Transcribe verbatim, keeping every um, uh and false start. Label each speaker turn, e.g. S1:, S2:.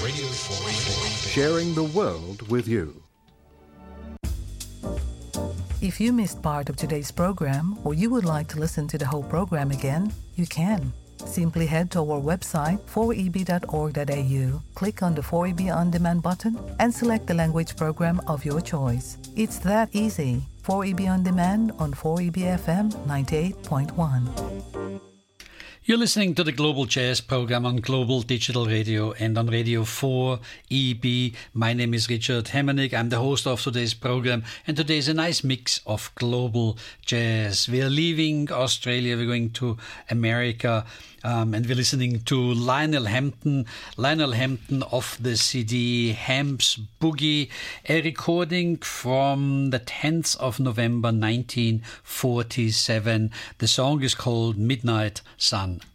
S1: Radio four.
S2: Sharing the world with you.
S3: If you missed part of today's program or you would like to listen to the whole program again, you can. Simply head to our website four e b dot org dot a u, click on the four E B On Demand button and select the language program of your choice. It's that easy. four E B On Demand on four E B F M ninety-eight point one.
S4: You're listening to the Global Jazz program on Global Digital Radio and on Radio four E B. My name is Richard Hemmernick. I'm the host of today's program, and today is a nice mix of global jazz. We are leaving Australia, we're going to America, um, and we're listening to Lionel Hampton. Lionel Hampton of the C D Hamp's Boogie, a recording from the tenth of November nineteen forty-seven. The song is called Midnight Sun.